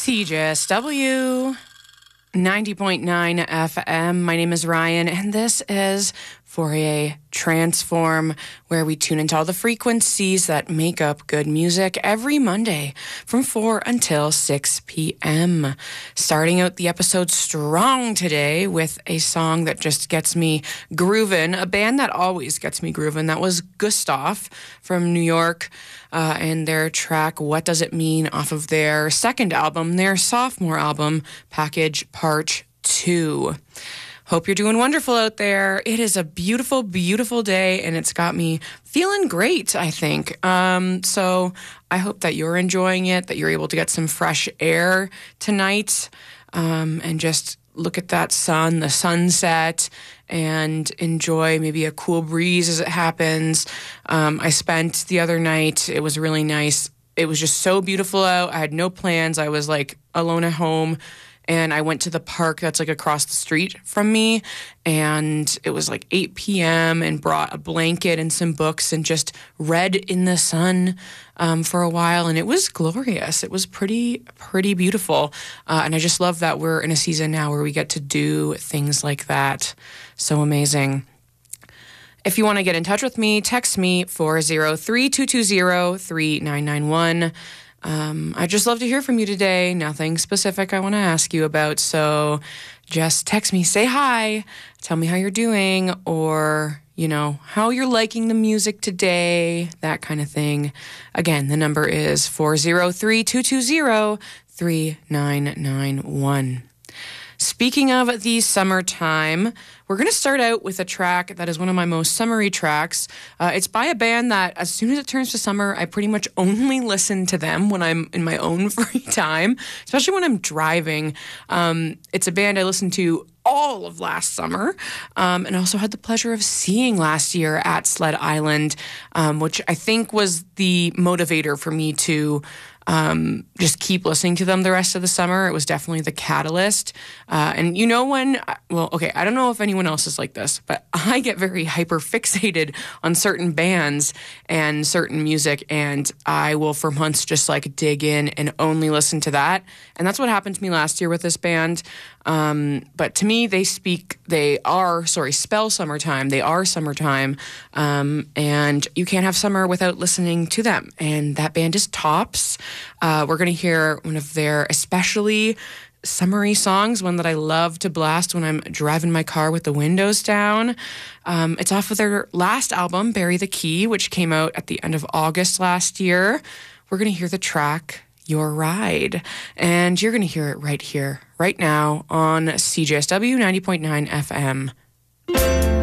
CJSW 90.9 FM. My name is Ryan, and this is Fourier Transform, where we tune into all the frequencies that make up good music every Monday from 4 until 6 p.m. Starting out the episode strong today with a song that just gets me grooving, a band that always gets me grooving. That was Gustav from New York, and their track What Does It Mean off of their second album, their sophomore album, Package Part 2. Hope you're doing wonderful out there. It is a beautiful, beautiful day, and it's got me feeling great, I think. So I hope that you're enjoying it, that you're able to get some fresh air tonight, and just look at that sun, the sunset, and enjoy maybe a cool breeze as it happens. I spent the other night, it was really nice. It was just so beautiful out. I had no plans. I was like alone at home. And I went to the park that's like across the street from me, and it was like 8 p.m. and brought a blanket and some books and just read in the sun for a while, and it was glorious. It was pretty beautiful, and I just love that we're in a season now where we get to do things like that. So amazing. If you want to get in touch with me, text me 403-220-3991. I'd just love to hear from you today. Nothing specific I want to ask you about, so just text me, say hi, tell me how you're doing, or, you know, how you're liking the music today, that kind of thing. Again, the number is 403-220-3991. Speaking of the summertime, we're going to start out with a track that is one of my most summery tracks. It's by a band that as soon as it turns to summer, I pretty much only listen to them when I'm in my own free time, especially when I'm driving. It's a band I listened to all of last summer, and also had the pleasure of seeing last year at Sled Island, which I think was the motivator for me to just keep listening to them the rest of the summer. It was definitely the catalyst. And you know when, I don't know if anyone else is like this, but I get very hyper fixated on certain bands and certain music, and I will for months just like dig in and only listen to that. And that's what happened to me last year with this band. But to me, they spell summertime. They are summertime. And you can't have summer without listening to them. And that band is Tops. We're going to hear one of their especially summery songs, one that I love to blast when I'm driving my car with the windows down. It's off of their last album, Bury the Key, which came out at the end of August last year. We're going to hear the track Your Ride, and you're going to hear it right here, right now on CJSW 90.9 FM.